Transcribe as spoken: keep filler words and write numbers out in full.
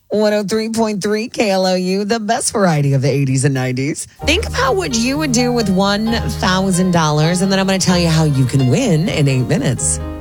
one oh three point three K L O U, the best variety of the eighties and nineties. Think about what you would do with one thousand dollars, and then I'm going to tell you how you can win in eight minutes.